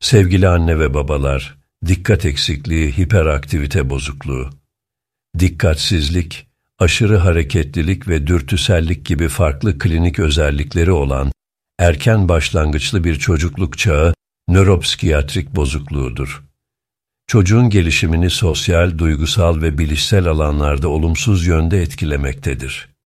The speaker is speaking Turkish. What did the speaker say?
Sevgili anne ve babalar, dikkat eksikliği, hiperaktivite bozukluğu, dikkatsizlik, aşırı hareketlilik ve dürtüsellik gibi farklı klinik özellikleri olan erken başlangıçlı bir çocukluk çağı nöropsikiyatrik bozukluğudur. Çocuğun gelişimini sosyal, duygusal ve bilişsel alanlarda olumsuz yönde etkilemektedir.